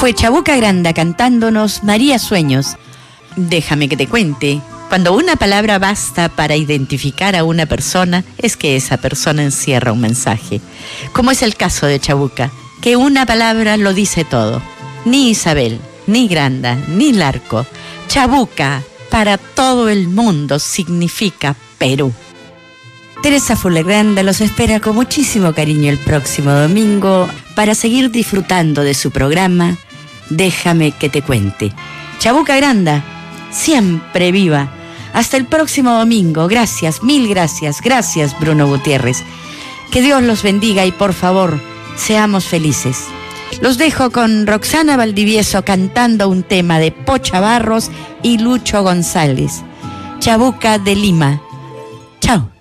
Fue Chabuca Granda cantándonos María Sueños. Déjame que te cuente. Cuando una palabra basta para identificar a una persona, es que esa persona encierra un mensaje. Como es el caso de Chabuca, que una palabra lo dice todo. Ni Isabel, ni Granda, ni Larco. Chabuca, para todo el mundo, significa Perú. Teresa Fulgranda los espera con muchísimo cariño el próximo domingo para seguir disfrutando de su programa Déjame que te cuente. Chabuca Granda, siempre viva. Hasta el próximo domingo. Gracias, mil gracias. Gracias, Bruno Gutiérrez. Que Dios los bendiga y por favor, seamos felices. Los dejo con Roxana Valdivieso cantando un tema de Pocha Barros y Lucho González. Chabuca de Lima. Chao.